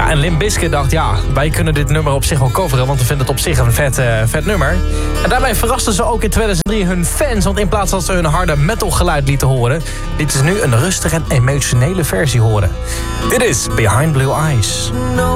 Ja, en Limp Bizkit dacht, ja, wij kunnen dit nummer op zich wel coveren, want we vinden het op zich een vet nummer. En daarbij verrasten ze ook in 2003 hun fans, want in plaats dat ze hun harde metal geluid lieten horen, lieten ze nu een rustige en emotionele versie horen. Dit is Behind Blue Eyes.